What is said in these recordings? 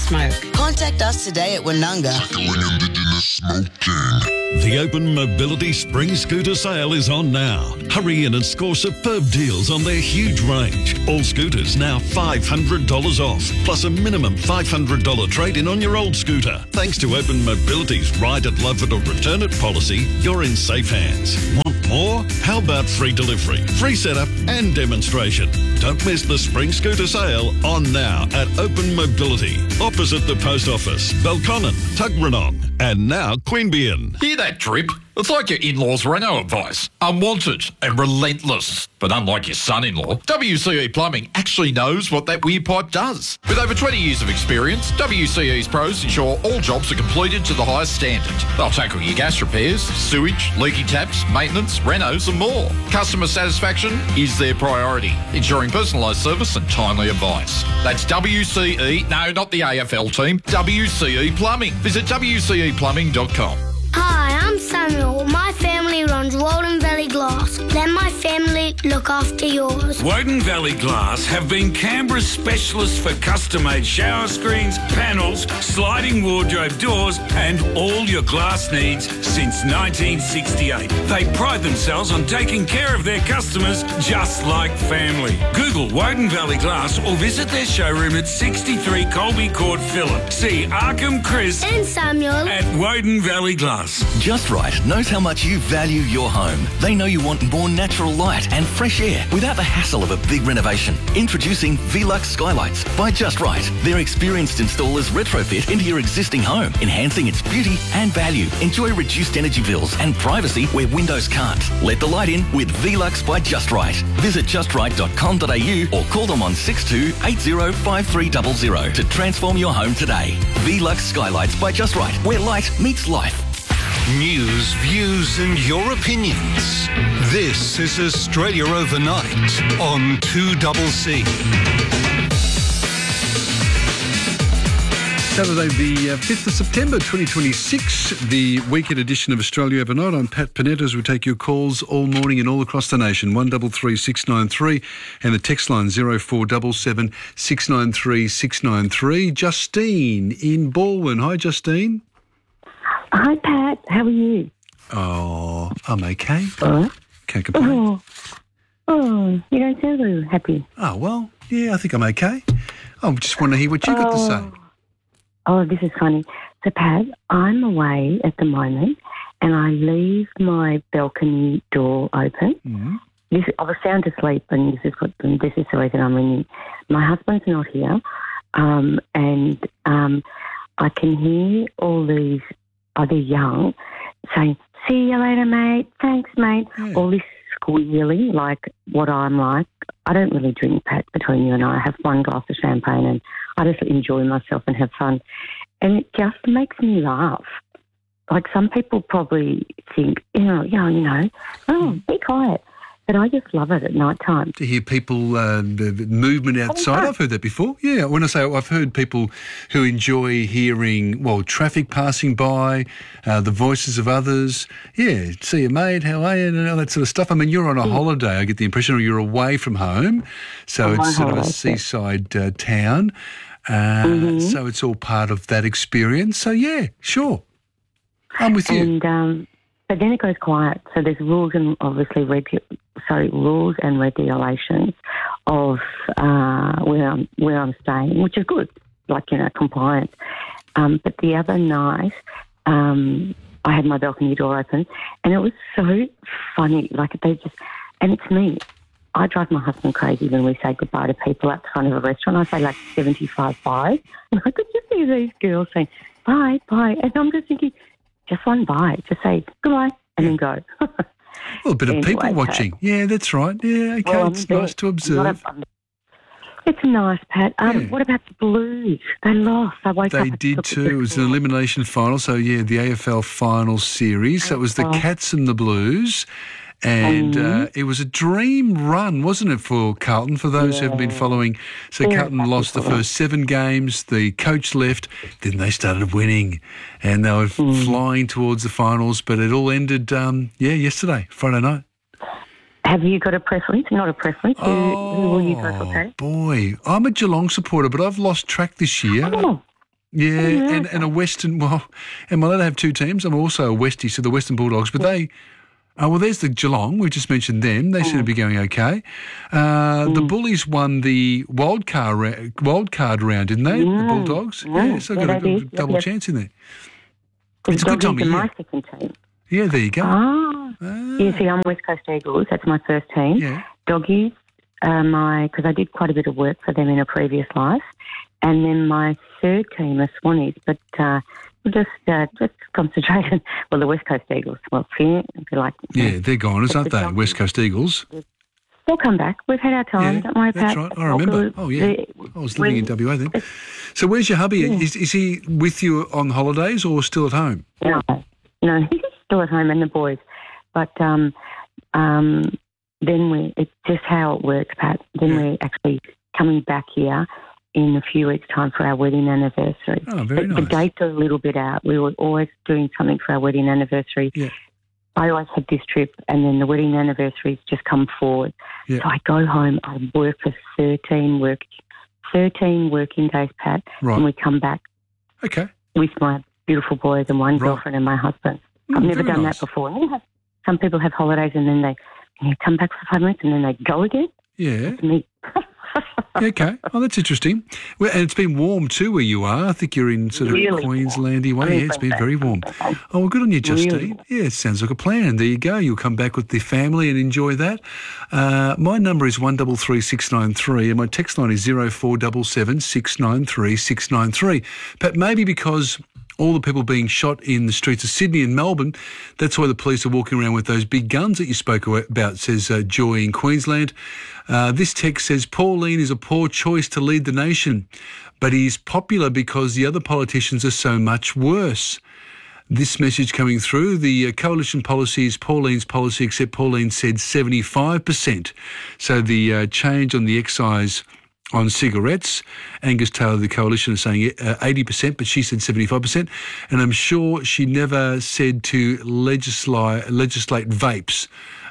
smoke. Contact us today at Woonunga. The Open Mobility Spring Scooter Sale is on now. Hurry in and score superb deals on their huge range. All scooters now $500 off, plus a minimum $500 trade-in on your old scooter. Thanks to Open Mobility's Ride it, Love it or Return it policy, you're in safe hands. Want more? How about free delivery, free setup and demonstration? Don't miss the Spring Scooter Sale on now at Open Mobility, opposite the Post Office, Belconnen, Tuggeranong, and now Queanbeyan. Hear that drip? It's like your in-laws' Renault advice. Unwanted and relentless. But unlike your son-in-law, WCE Plumbing actually knows what that weird pipe does. With over 20 years of experience, WCE's pros ensure all jobs are completed to the highest standard. They'll tackle your gas repairs, sewage, leaky taps, maintenance, renos and more. Customer satisfaction is their priority, ensuring personalised service and timely advice. That's WCE, no, not the AFL team, WCE Plumbing. Visit WCEplumbing.com. Hi, I'm Samuel. My family runs Walden Valley Glass. Let my family look after yours. Woden Valley Glass have been Canberra's specialists for custom-made shower screens, panels, sliding wardrobe doors and all your glass needs since 1968. They pride themselves on taking care of their customers just like family. Google Woden Valley Glass or visit their showroom at 63 Colby Court, Phillip. See Arkham, Chris And Samuel at Woden Valley Glass. Just Right knows how much you value your home. They know you want more natural light and fresh air without the hassle of a big renovation. Introducing Velux Skylights by Just Right. Their experienced installers retrofit into your existing home, enhancing its beauty and value. Enjoy reduced energy bills and privacy where windows can't. Let the light in with Velux by Just Right. Visit justright.com.au or call them on 62 80 5300 to transform your home today. Velux Skylights by Just Right, where light meets life. News, views and your opinions. This is Australia Overnight on 2CC. Saturday the 5th of September 2026, the weekend edition of Australia Overnight. I'm Pat Panetta as we take your calls all morning and all across the nation. 1336 693 and the text line 0477 693 693. Justine in Balwyn. Hi, Justine. Hi, Pat. How are you? Oh, I'm okay. Oh. Can't complain. Oh, you don't sound very happy. Oh, well, yeah, I think I'm okay. I just want to hear what you got to say. Oh, this is funny. So, Pat, I'm away at the moment and I leave my balcony door open. Mm-hmm. I was sound asleep and this is the reason I'm ringing. My husband's not here and I can hear all these other young saying, see you later, mate, thanks, mate. Yeah. All this squealing, like what I'm like. I don't really drink, Pat, between you and I have one glass of champagne and I just enjoy myself and have fun. And it just makes me laugh. Like some people probably think, oh, be quiet. But I just love it at night time. To hear people, movement outside. I've heard that before. Yeah, when I say I've heard people who enjoy hearing, traffic passing by, the voices of others. Yeah, see you, mate, how are you, and all that sort of stuff. I mean, you're on a holiday, I get the impression, or you're away from home. So it's sort of a seaside town. So it's all part of that experience. So, yeah, sure. I'm with you. But then it goes quiet. So there's rules and obviously rules and regulations of where I'm staying, which is good, compliance. But the other night, I had my balcony door open, and it was so funny. And it's me. I drive my husband crazy when we say goodbye to people at the front of a restaurant. I say 75 bye, and I could just see these girls saying bye, bye, and I'm just thinking, just one bye. Just say goodbye and then go. Well, a bit of people watching. Yeah, that's right. Yeah, okay. Well, it's nice to observe. It's nice, Pat. What about the Blues? They lost. They did too. It was an elimination final. So, yeah, the AFL final series. So it was the Cats and the Blues. And it was a dream run, wasn't it, for Carlton, for those who have been following. So Carlton lost the first 7 games, the coach left, then they started winning, and they were flying towards the finals, but it all ended, yesterday, Friday night. Have you got a preference? Not a preference. Who will you go for, Pat? Boy, I'm a Geelong supporter, but I've lost track this year. Oh. Yeah, and a Western, well, am I allowed to have two teams? I'm also a Westie, so the Western Bulldogs, but they, there's the Geelong, we just mentioned them. They seem to be going okay. The Bullies won the wild card round, didn't they, the Bulldogs? Yeah, so got a good double chance in there. It's a good time of year. My second team. Yeah, there you go. You see, I'm West Coast Eagles. That's my first team. Yeah. Doggies, because I did quite a bit of work for them in a previous life. And then my third team are Swannies, but we'll just concentrate on, well, the West Coast Eagles. Well, if you like. Yeah, they're gone, aren't they, West Coast Eagles? They'll come back. We've had our time. Yeah, Don't worry that's about right. I remember. Oh, yeah. I was living in WA then. So where's your hubby? Yeah. Is he with you on holidays or still at home? No, he's still at home and the boys. But then it's just how it works, Pat. Then we're actually coming back here in a few weeks' time for our wedding anniversary. Oh, very nice. The dates are a little bit out. We were always doing something for our wedding anniversary. Yeah. I always had this trip, and then the wedding anniversaries just come forward. Yeah. So I go home, I work for 13 working days, Pat, and we come back with my beautiful boys and one girlfriend and my husband. I've never done that before. You know, some people have holidays and then they come back for 5 minutes and then they go again. Yeah. That's me. Okay. Oh, that's interesting. Well, and it's been warm too where you are. I think you're in sort of Really Queenslandy way. Yeah, it's been very warm. Oh, well, good on you, Justine. Really? Yeah, it sounds like a plan. There you go. You'll come back with the family and enjoy that. My number is 133693 and my text line is 0477 693 693. But maybe because all the people being shot in the streets of Sydney and Melbourne, that's why the police are walking around with those big guns that you spoke about, says Joy in Queensland. This text says, Pauline is a poor choice to lead the nation, but he's popular because the other politicians are so much worse. This message coming through, the coalition policy is Pauline's policy, except Pauline said 75%. So the change on the excise on cigarettes, Angus Taylor, the coalition, is saying 80%, but she said 75%. And I'm sure she never said to legislate vapes.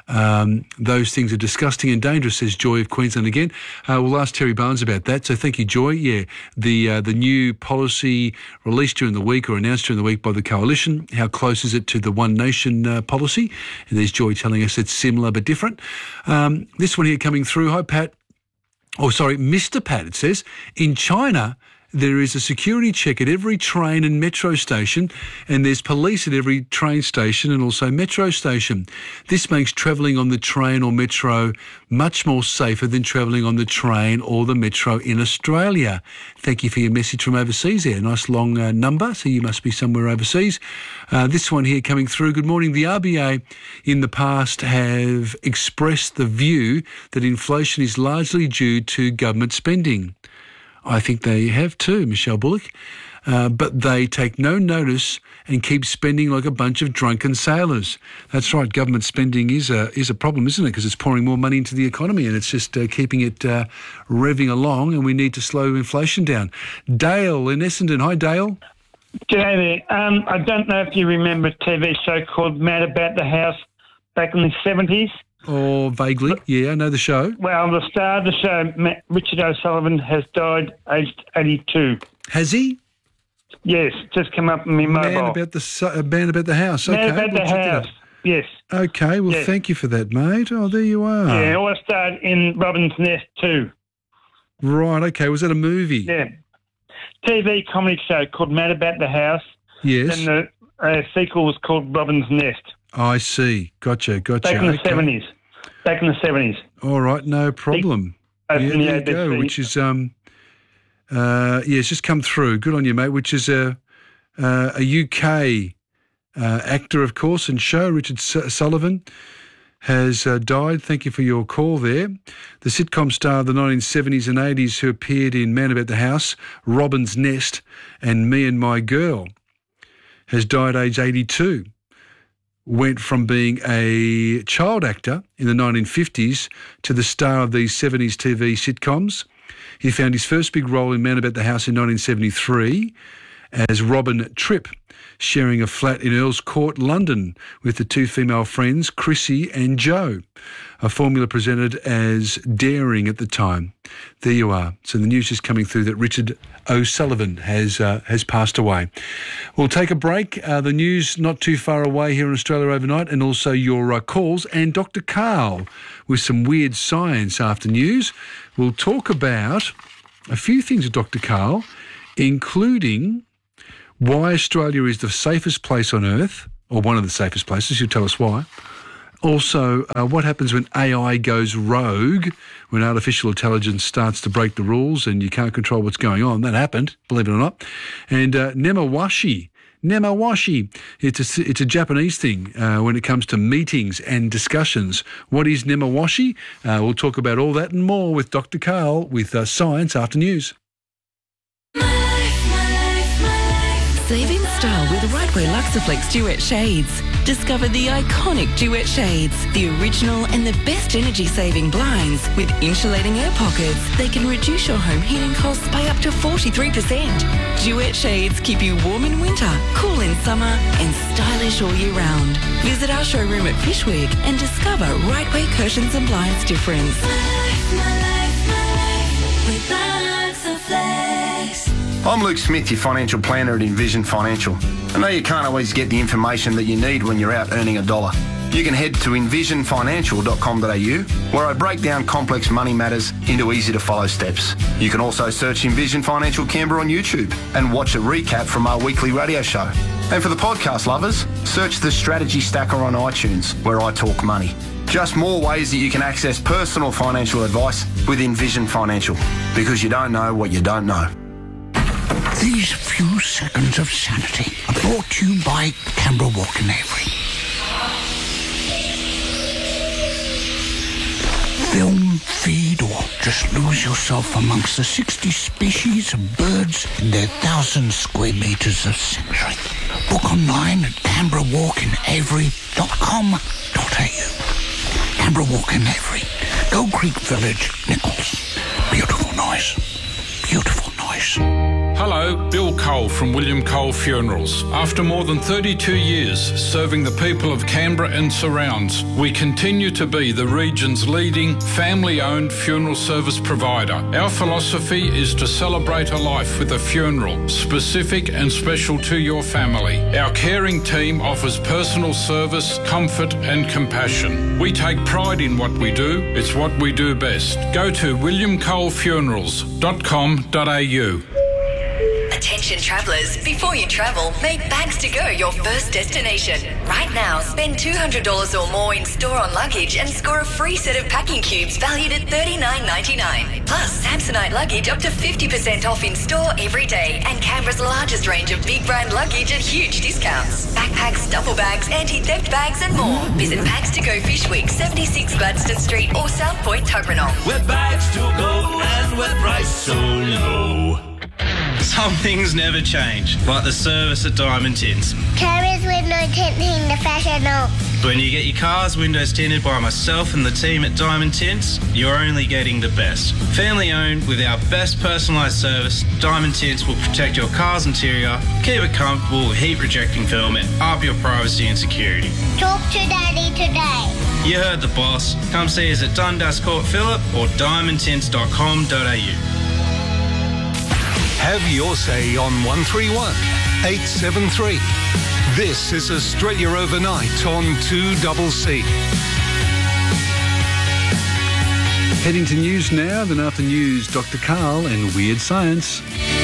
Those things are disgusting and dangerous, says Joy of Queensland again. We'll ask Terry Barnes about that. So thank you, Joy. Yeah, the new policy released during the week or announced during the week by the coalition, how close is it to the One Nation policy? And there's Joy telling us it's similar but different. This one here coming through. Hi, Pat. Oh, sorry, Mr. Pat, it says, in China, there is a security check at every train and metro station, and there's police at every train station and also metro station. This makes travelling on the train or metro much more safer than travelling on the train or the metro in Australia. Thank you for your message from overseas there. Nice long number, so you must be somewhere overseas. This one here coming through. Good morning. The RBA in the past have expressed the view that inflation is largely due to government spending. I think they have too, Michelle Bullock. But they take no notice and keep spending like a bunch of drunken sailors. That's right, government spending is a problem, isn't it? Because it's pouring more money into the economy and it's just keeping it revving along, and we need to slow inflation down. Dale in Essendon. Hi, Dale. G'day there. I don't know if you remember a TV show called Mad About the House back in the 70s. Oh, vaguely. Yeah, I know the show. Well, the star of the show, Richard O'Sullivan, has died aged 82. Has he? Yes, just come up in my mobile. Man About the House. Okay, Man About the House, yes. Okay, well, yes. Thank you for that, mate. Oh, there you are. Yeah, I starred in Robin's Nest too. Right, okay. Was that a movie? Yeah. TV comedy show called Mad About the House. Yes. And the sequel was called Robin's Nest. I see. Gotcha. Back in the 70s. Back in the 70s. All right, no problem. Yeah, there you go, which is, it's just come through. Good on you, mate, which is a UK actor, of course, and show, Richard Sullivan, has died. Thank you for your call there. The sitcom star of the 1970s and 80s who appeared in Man About the House, Robin's Nest, and Me and My Girl, has died aged 82. Went from being a child actor in the 1950s to the star of these 70s TV sitcoms. He found his first big role in Man About the House in 1973 as Robin Tripp, sharing a flat in Earl's Court, London, with the two female friends, Chrissy and Jo. A formula presented as daring at the time. There you are. So the news is coming through that Richard O'Sullivan has passed away. We'll take a break. The news not too far away here in Australia Overnight, and also your calls, and Dr. Karl with some weird science after news. We'll talk about a few things with Dr. Karl, including why Australia is the safest place on earth, or one of the safest places. You'll tell us why. Also, what happens when AI goes rogue, when artificial intelligence starts to break the rules and you can't control what's going on. That happened, believe it or not. And nemawashi. It's a Japanese thing when it comes to meetings and discussions. What is nemawashi? We'll talk about all that and more with Dr. Karl with Science After News. Save in style with Rightway Luxaflex Duet Shades. Discover the iconic Duet Shades, the original and the best energy-saving blinds with insulating air pockets. They can reduce your home heating costs by up to 43%. Duet Shades keep you warm in winter, cool in summer and stylish all year round. Visit our showroom at Fishwick and discover Rightway Curtains and Blinds difference. My life with Luxaflex. I'm Luke Smith, your financial planner at Envision Financial. I know you can't always get the information that you need when you're out earning a dollar. You can head to envisionfinancial.com.au, where I break down complex money matters into easy-to-follow steps. You can also search Envision Financial Canberra on YouTube and watch a recap from our weekly radio show. And for the podcast lovers, search the Strategy Stacker on iTunes, where I talk money. Just more ways that you can access personal financial advice with Envision Financial, because you don't know what you don't know. These few seconds of sanity are brought to you by Canberra Walk in Avery. Film, feed, or just lose yourself amongst the 60 species of birds in their 1,000 square metres of sanctuary. Book online at canberrawalkinavery.com.au. Canberra Walk in Avery, Gold Creek Village, Nichols. Beautiful noise. Beautiful noise. Hello, Bill Cole from William Cole Funerals. After more than 32 years serving the people of Canberra and surrounds, we continue to be the region's leading family-owned funeral service provider. Our philosophy is to celebrate a life with a funeral, specific and special to your family. Our caring team offers personal service, comfort and compassion. We take pride in what we do. It's what we do best. Go to williamcolefunerals.com.au. Attention travellers, before you travel, make Bags to Go your first destination. Right now, spend $200 or more in store on luggage and score a free set of packing cubes valued at $39.99. Plus, Samsonite luggage up to 50% off in store every day, and Canberra's largest range of big brand luggage at huge discounts. Backpacks, duffel bags, anti-theft bags and more. Visit Bags to Go Fishwick, 76 Gladstone Street or South Point, Tuggeranong. We're Bags to Go and we're priced so low. Some things never change, like the service at Diamond Tints. Carers window tinting the professional. When you get your car's windows tinted by myself and the team at Diamond Tints, you're only getting the best. Family owned with our best personalised service, Diamond Tints will protect your car's interior, keep it comfortable with heat rejecting film and up your privacy and security. Talk to Daddy today. You heard the boss. Come see us at Dundas Court Phillip or diamondtints.com.au. Have your say on 131 873. This is Australia Overnight on 2CC. Heading to news now, then after news, Dr. Karl and Weird Science.